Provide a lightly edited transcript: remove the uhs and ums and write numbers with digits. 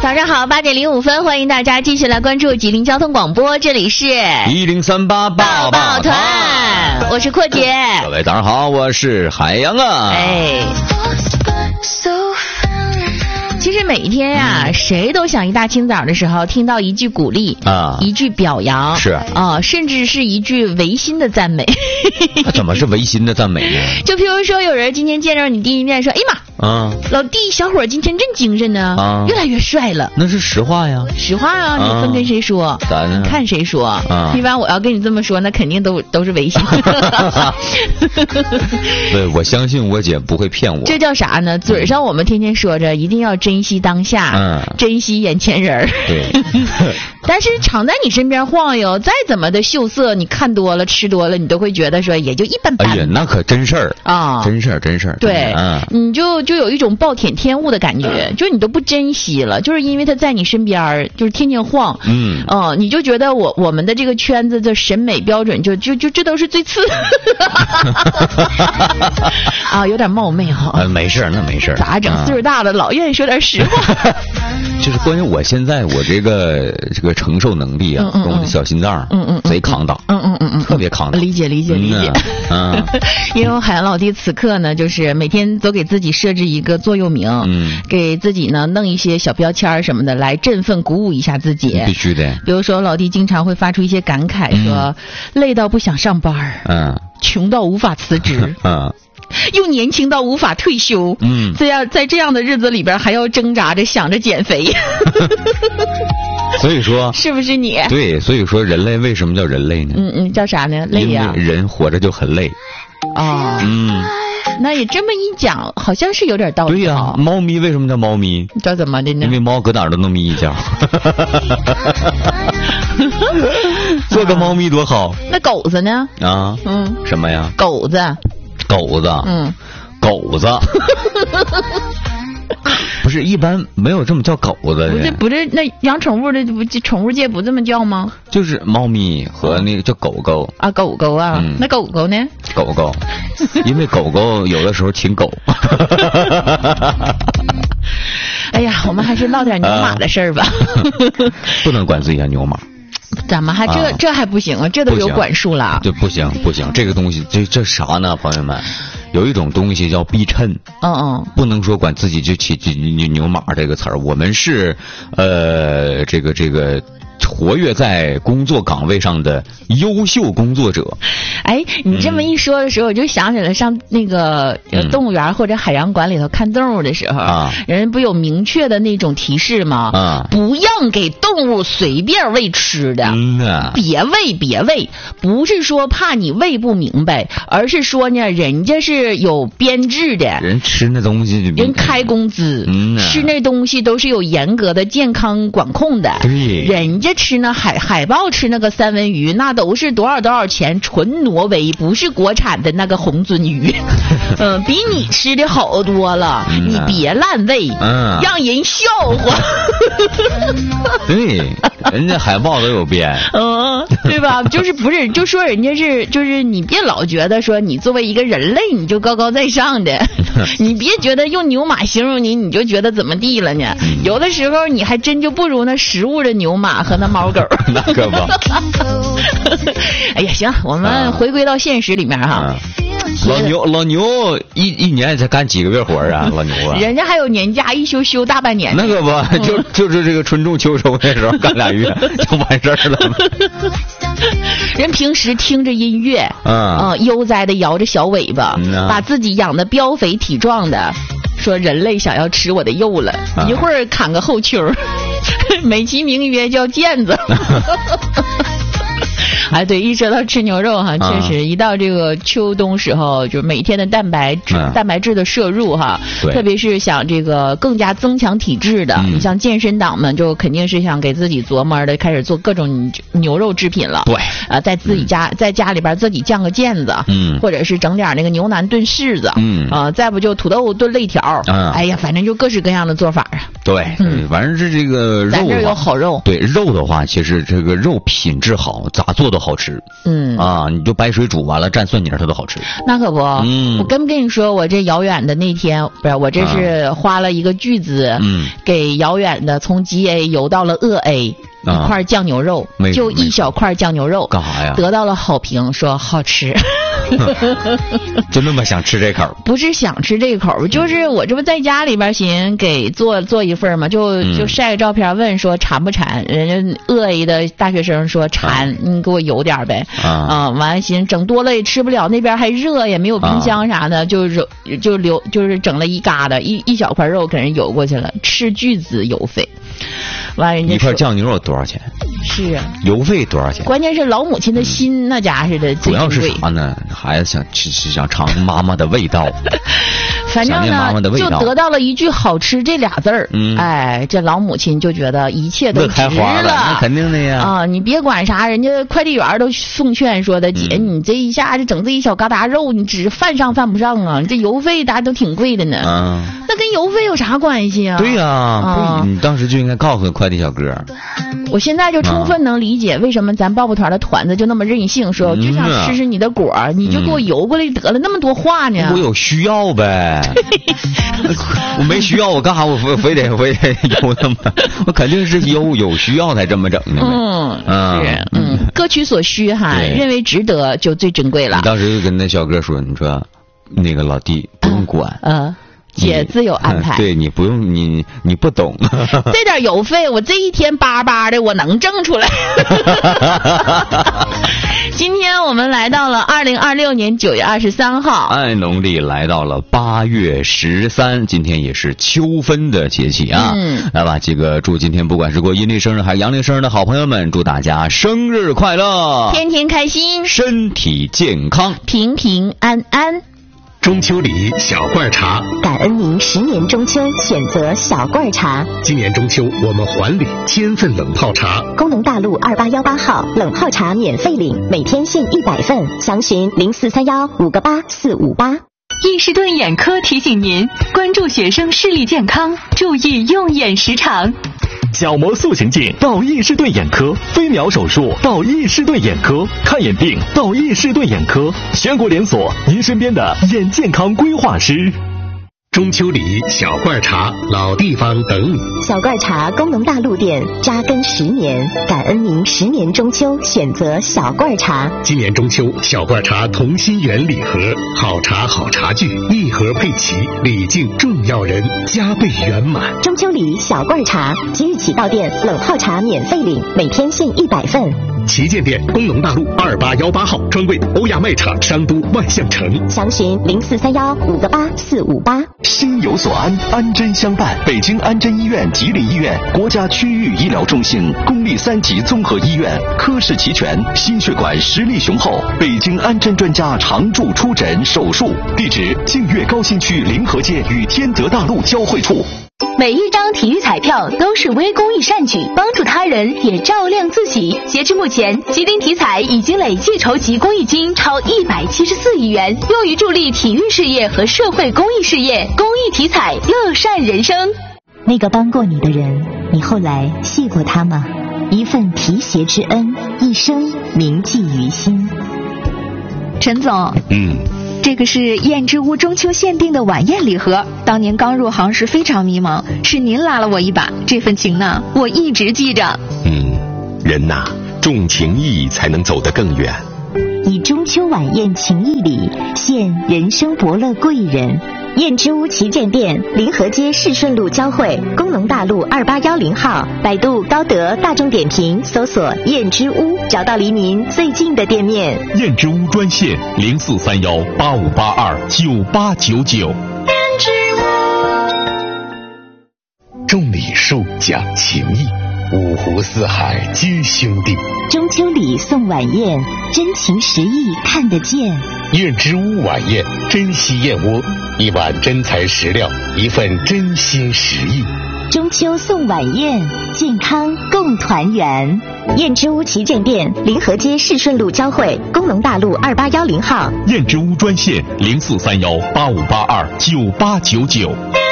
早上好，8点05分，欢迎大家继续来关注吉林交通广播，这里是 1038 抱抱团，我是阔姐。 各位早上好，我是海洋啊。 其实每一天呀，谁都想一大清早的时候听到一句鼓励啊，一句表扬， 是啊，甚至是一句违心的赞美。 怎么是违心的赞美呢？ 就譬如说，有人今天见着你第一面说：“哎呀妈，老弟，小伙今天真精神呢，越来越帅了。” 那是实话呀， 实话啊，你分跟谁说？你看谁说？一般我要跟你这么说，那肯定都是违心。 对，我相信我姐不会骗我。 这叫啥呢？嘴上我们天天说着一定要珍惜当下，珍惜眼前人。 对。 但是常在你身边晃悠，再怎么的秀色，你看多了吃多了，你都会觉得说也就一般般。 哎呀，那可真事儿啊，真事儿。 对，你就有一种暴殄天物的感觉，就是你都不珍惜了，就是因为他在你身边，就是天天晃，你就觉得我们的这个圈子的审美标准就这都是最次啊，有点冒昧哈。 没事，那没事。 咋整？岁数大了，老愿意说点实话。 就是关于我现在我这个承受能力啊，跟我的小心脏，贼抗打，特别抗打。 理解。因为海洋老弟此刻呢，就是每天都给自己设置一个座右铭，给自己呢弄一些小标签什么的，来振奋鼓舞一下自己。 必须的。 比如说老弟经常会发出一些感慨，说累到不想上班，穷到无法辞职，又年轻到无法退休，在这样的日子里边还要挣扎着想着减肥。 所以说是不是你？ 对，所以说人类为什么叫人类呢？ 叫啥呢？累呀。 因为人活着就很累。 那也这么一讲，好像是有点道理。 对呀，猫咪为什么叫猫咪？ 叫怎么的呢？ 因为猫搁哪儿都能眯一觉。做个猫咪多好。 那狗子呢？ 什么呀？ 狗子。 不是，一般没有这么叫狗子的。 不是，那养宠物的宠物界不这么叫吗？ 就是猫咪和那个叫狗狗啊，狗狗啊。那狗狗呢？ 狗狗，因为狗狗有的时候挺狗。 哎呀，我们还是唠点牛马的事儿吧。 不能管自己叫牛马。 怎么还这还不行啊？这都有管束了。 对，不行，这个东西这啥呢？朋友们，有一种东西叫逼称。不能说管自己就起牛马这个词儿。我们是这个活跃在工作岗位上的优秀工作者。哎， 你这么一说的时候，我就想起来上那个动物园或者海洋馆里头看动物的时候，人不有明确的那种提示吗？不让给动物随便喂吃的，别喂，不是说怕你喂不明白，而是说呢，人家是有编制的， 人吃那东西， 人开工资，吃那东西都是有严格的健康管控的。 对， 人家吃那海豹吃那个三文鱼，那都是多少钱，纯挪威，不是国产的那个红鳟鱼。比你吃的好多了，你别烂喂，让人笑话。 对，人家海豹都有编。 对吧？就是不是就说人家是，就是你别老觉得说你作为一个人类你就高高在上的，你别觉得用牛马形容你就觉得怎么地了呢？有的时候你还真就不如那食物的牛马和那猫狗。 那可不。 哎呀，行，我们回归到现实里面哈。 老牛一年才干几个月活啊？老牛啊， 人家还有年假，一休大半年。 那个不就是这个春种秋收的时候干2月就完事儿了。 人平时听着音乐，悠哉的摇着小尾巴，把自己养得膘肥体壮的，说人类想要吃我的肉了，一会儿砍个后丘，美其名曰叫腱子。哎，对，一说到吃牛肉哈，确实一到这个秋冬时候，就每天的蛋白质的摄入哈，特别是想这个更加增强体质的，你像健身党们就肯定是想给自己琢磨的开始做各种牛肉制品了。 对， 在自己家在家里边自己酱个腱子，或者是整点那个牛腩炖柿子，再不就土豆炖肋条，哎呀，反正就各式各样的做法啊。 对，反正是这个肉， 咱这有好肉。 对，肉的话，其实这个肉品质好，咋做都好吃。你就白水煮完了蘸蒜泥它都好吃。 那可不，我跟你说，我这遥远的那天，不是我这是花了一个巨资，给遥远的从 GA 游到了鄂 A。一块酱牛肉，就一小块酱牛肉， 干啥呀？ 得到了好评，说好吃。 就那么想吃这口？ 不是想吃这口，就是我这不在家里边寻给做一份嘛，就晒个照片，问说馋不馋？人家鄂 A 的大学生说馋，你给我邮点呗。完了寻整多了也吃不了，那边还热，也没有冰箱啥的，就是整了一疙瘩一小块肉给人邮过去了，斥巨资邮费。完人家一块酱牛肉多少钱？ 是啊， 邮费多少钱？ 关键是老母亲的心那家似的， 主要是啥呢？孩子想尝妈妈的味道， 反正呢就得到了一句好吃这俩字儿。哎，这老母亲就觉得一切都值了， 那肯定的呀。 你别管啥，人家快递员都奉劝说的，姐，你这一下就整这一小疙瘩肉，你只犯上犯不上啊！你这邮费大家都挺贵的呢。那跟邮费有啥关系啊？ 对呀，你当时就应该告诉快递小哥。 我现在就充分能理解为什么咱爆爆团的团子就那么任性，说我就想吃吃你的果，你就给我邮过来得了，那么多话呢？ 我有需要呗。我没需要，我干啥？我非得邮那么？我肯定是有需要才这么整的。 各取所需哈，认为值得就最珍贵了。 你当时就跟那小哥说，你说那个老弟不用管。 姐自有安排， 对你不用你不懂， 这点邮费我这一天巴巴的我能挣出来。今天我们来到了2026年9月23号， 农历来到了8月13，今天也是秋分的节气啊。来吧，这个祝今天不管是过阴历生日还是阳历生日的好朋友们，祝大家生日快乐， 天天开心， 身体健康， 平平安安。 中秋礼小罐茶， 感恩您10年中秋选择小罐茶。 今年中秋我们还礼1000份冷泡茶。 工农大路2818号冷泡茶免费领，每天限100份，详询0431-58458。 易士顿眼科提醒您关注学生视力健康，注意用眼时长。 角膜塑形镜到易士顿眼科，飞秒手术到易士顿眼科，看眼病到易士顿眼科，全国连锁，您身边的眼健康规划师。 中秋礼小罐茶，老地方等你。 小罐茶工农大路店扎根10年，感恩您10年中秋选择小罐茶。 今年中秋小罐茶同心圆礼盒，好茶好茶具，一盒配齐，礼敬重要人，加倍圆满。 中秋礼小罐茶，即日起到店冷泡茶免费领，每天限100份。 旗舰店工农大路2818号，专柜欧亚卖场商都万象城， 详询0431-58458。 心有所安，安贞相伴。北京安贞医院吉林医院国家区域医疗中心，公立3级综合医院，科室齐全，心血管实力雄厚。北京安贞专家常驻出诊手术，地址净月高新区临河街与天德大路交汇处。 每一张体育彩票都是微公益善举，帮助他人也照亮自己。截至目前，吉林体彩已经累计筹集公益金超174亿元，用于助力体育事业和社会公益事业。公益体彩，乐善人生。 那个帮过你的人，你后来谢过他吗？一份提携之恩，一生铭记于心。 陈总，这个是燕之屋中秋限定的晚宴礼盒，当年刚入行时非常迷茫，是您拉了我一把，这份情呢我一直记着。 人呐，重情义才能走得更远。 以中秋晚宴情谊礼，献人生伯乐贵人。燕之屋旗舰店临河街市顺路交汇，工农大路2810号，百度高德大众点评搜索燕之屋，找到离您最近的店面。 燕之屋专线0431-8582-9899。 燕之屋。 重礼数讲情义，五湖四海皆兄弟。 中秋礼送晚宴，真情实意看得见。 燕之屋晚宴，珍稀燕窝，一碗真材实料，一份真心实意。 中秋送晚宴，健康共团圆。燕之屋旗舰店临河街市顺路交汇，工农大路2810号。 燕之屋专线0431-8582-9899。